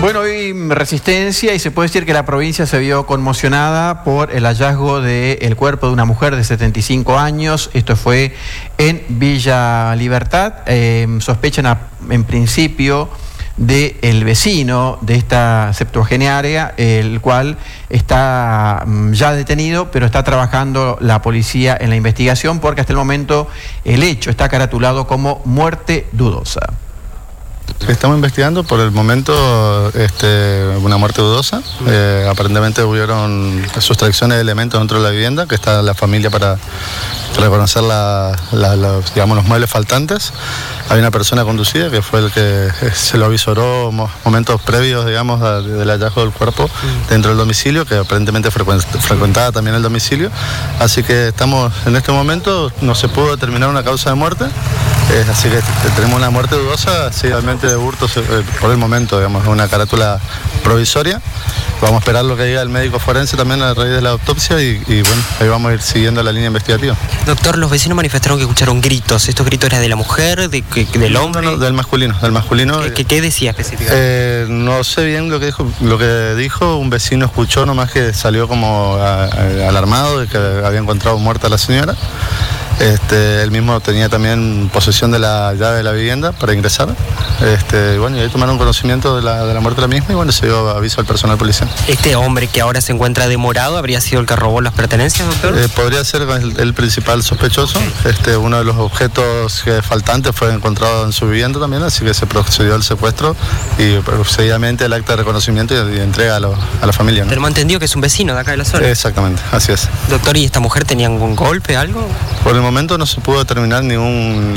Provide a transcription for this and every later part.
Bueno, hoy resistencia y se puede decir que la provincia se vio conmocionada por el hallazgo del cuerpo de una mujer de 75 años. Esto fue en Villa Libertad. Sospechan en principio del vecino de esta septuagenaria, el cual está ya detenido, pero está trabajando la policía en la investigación porque hasta el momento el hecho está caratulado como muerte dudosa. Estamos investigando por el momento una muerte dudosa. Aparentemente hubieron sustracciones de elementos dentro de la vivienda, que está la familia para reconocer los muebles faltantes. Hay una persona conducida que fue el que se lo avisoró momentos previos, digamos, del hallazgo del cuerpo dentro del domicilio, que aparentemente frecuentaba también el domicilio. Así que estamos en este momento, no se pudo determinar una causa de muerte. Así que tenemos una muerte dudosa, realmente de hurto por el momento, digamos, una carátula provisoria. Vamos a esperar lo que diga el médico forense también a raíz de la autopsia y bueno, ahí vamos a ir siguiendo la línea investigativa. Doctor, los vecinos manifestaron que escucharon gritos. ¿Estos gritos eran de la mujer, del hombre? No, del masculino. ¿Qué decía específicamente? No sé bien lo que dijo. Un vecino escuchó nomás que salió como alarmado de que había encontrado muerta a la señora. Él mismo tenía también posesión de la llave de la vivienda para ingresar. Y ahí tomaron conocimiento de la muerte de la misma y bueno, se dio aviso al personal policial. ¿Este hombre que ahora se encuentra demorado habría sido el que robó las pertenencias, doctor? Podría ser el principal sospechoso. Uno de los objetos faltantes fue encontrado en su vivienda también, así que se procedió al secuestro y procedidamente el acta de reconocimiento y entrega a la familia, ¿no? Tenemos entendido que es un vecino de acá de la zona. Exactamente, así es. Doctor, ¿y esta mujer tenía algún golpe, algo? Por el momento no se pudo determinar ningún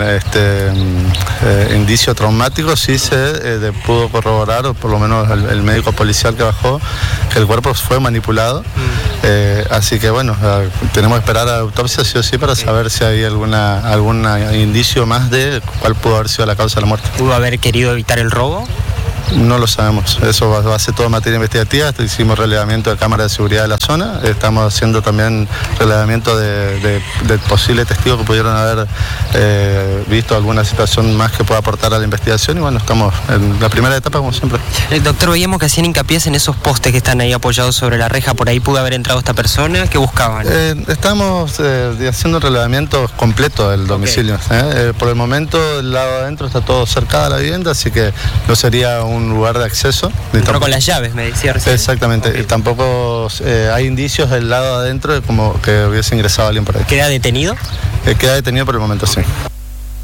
indicio traumático. Sí se pudo corroborar, o por lo menos el médico policial que bajó, que el cuerpo fue manipulado. Así que bueno, tenemos que esperar a la autopsia sí o sí para saber si hay algún indicio más de cuál pudo haber sido la causa de la muerte. ¿Pudo haber querido evitar el robo? No lo sabemos, eso va a ser todo materia investigativa. Hicimos relevamiento de cámaras de seguridad de la zona, estamos haciendo también relevamiento de posibles testigos que pudieron haber visto alguna situación más que pueda aportar a la investigación y bueno, estamos en la primera etapa como siempre. Doctor, veíamos que hacían hincapié en esos postes que están ahí apoyados sobre la reja, por ahí pudo haber entrado esta persona, ¿qué buscaban? Estamos haciendo relevamiento completo del domicilio. Por el momento el lado de adentro está todo cercado a la vivienda, así que no sería un lugar de acceso. Entró con las llaves, me decía recién. Exactamente, okay. Tampoco hay indicios del lado de adentro de como que hubiese ingresado alguien por ahí. ¿Queda detenido? Queda detenido por el momento, sí.